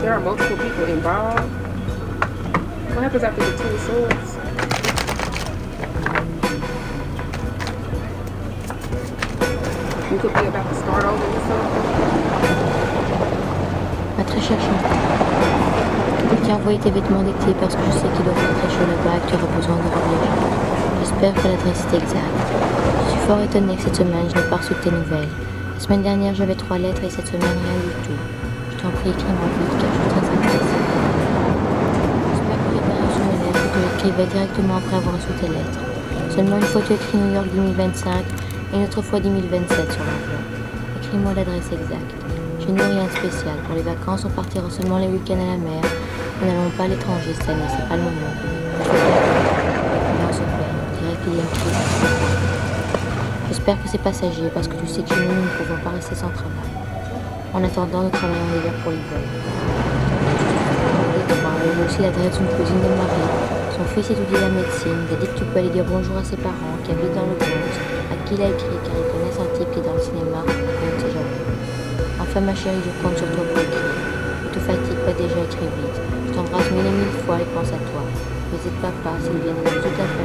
there are multiple people involved. What happens after the Two of Swords? You could be about to start over with something. Va très chercher. Je t'ai envoyé tes vêtements d'été parce que je sais qu'il doit faire très chaud là-bas et que tu auras besoin de revenir. J'espère que l'adresse est exacte. Je suis fort étonnée que cette semaine je n'ai pas reçu de tes nouvelles. La semaine dernière j'avais 3 lettres et cette semaine rien du tout. Je t'en prie, écris-moi vite car je suis très intéressée. J'espère que tu as bien reçu mes lettres et que je l'écrivais directement après avoir reçu tes lettres. Seulement une fois tu écris New York 2025 et une autre fois 2027 sur l'enveloppe. Écris-moi l'adresse exacte. Chez nous, rien de spécial. Pour les vacances, on partira seulement les week-ends à la mer. Nous n'allons pas à l'étranger cette année, c'est pas le moment. On se plaît, on dirait qu'il y a une crise. J'espère que c'est passager parce que tu sais que chez nous, nous ne pouvons pas rester sans travail. En attendant, nous travaillons l'hiver pour l'hiver. J'ai aussi l'adresse d'une cousine de Marie. Son fils étudie la médecine. Il a dit que tu peux aller dire bonjour à ses parents qui habitent dans le Bronx, à qui il a écrit car ils connaissent un type qui est dans le cinéma, mais on ne sait jamais. Enfin ma chérie, je compte sur toi pour écrire. Ne te fatigue pas déjà, écris vite. Je t'embrasse 1000 et 1000 fois et pense à toi. N'hésite pas, Sylviane, toute la famille.